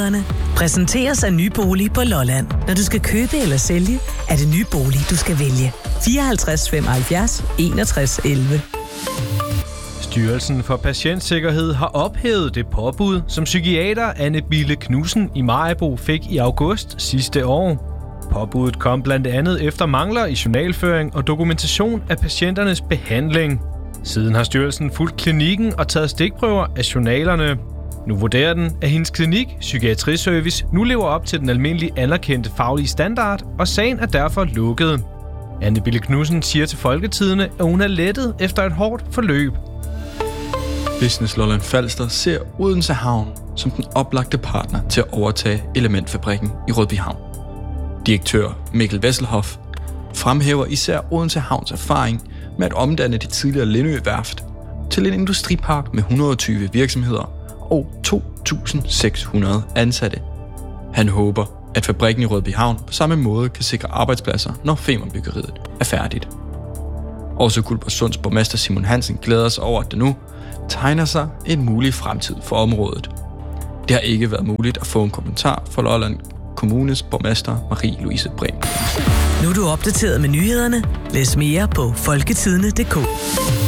nyhederne. Præsenteres af Nybolig på Lolland. Når du skal købe eller sælge, er det Nybolig, du skal vælge. 54 75 61 11. Styrelsen for Patientsikkerhed har ophævet det påbud, som psykiater Anne Bille Knudsen i Maribo fik i august sidste år. Påbuddet kom blandt andet efter mangler i journalføring og dokumentation af patienternes behandling. Siden har styrelsen fulgt klinikken og taget stikprøver af journalerne. Nu vurderer den, at hendes klinik, Psykiatriservice, nu lever op til den almindelige anerkendte faglige standard, og sagen er derfor lukket. Anne Bille Knudsen siger til Folketidende, at hun er lettet efter et hårdt forløb. Business Lolland Falster ser Odense Havn som den oplagte partner til at overtage elementfabrikken i Rødbyhavn. Direktør Mikkel Vesselhoff fremhæver især Odense Havns erfaring med at omdanne det tidligere Lindø-værft til en industripark med 120 virksomheder og 2.600 ansatte. Han håber, at fabrikken i Rødbyhavn på samme måde kan sikre arbejdspladser, når Femernbyggeriet er færdigt. Også Guldborgsunds borgmester Simon Hansen glæder sig over, at der nu tegner sig en mulig fremtid for området. Det har ikke været muligt at få en kommentar fra Lolland Kommunes borgmester Marie-Louise Brehm. Nu er du opdateret med nyhederne. Læs mere på folketidende.dk.